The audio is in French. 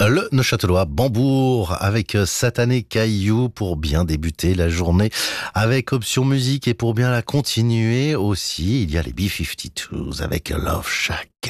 Le Neuchâtelois Bambourg avec Satané Caillou pour bien débuter la journée avec option musique et pour bien la continuer aussi, il y a les B-52s avec Love Shack.